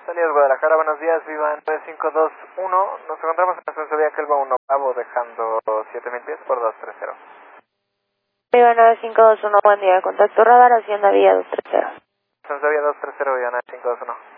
Salidas Guadalajara, buenos días, Viva 9521. Nos encontramos en la estación vía Kelva 1 Bravo, dejando 7000 pies por 230. Viva 9521, buen día. Contacto radar, Hacienda Vía 230. Estación vía 230, Viva 9521.